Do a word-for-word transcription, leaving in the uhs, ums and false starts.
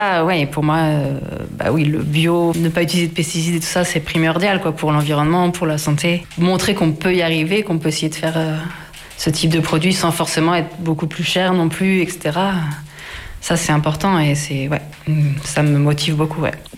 Ah ouais, pour moi, euh, bah oui, le bio, ne pas utiliser de pesticides et tout ça, c'est primordial quoi, pour l'environnement, pour la santé. Montrer qu'on peut y arriver, qu'on peut essayer de faire euh, ce type de produit sans forcément être beaucoup plus cher non plus, et cetera. Ça, c'est important et c'est, ouais, ça me motive beaucoup, ouais.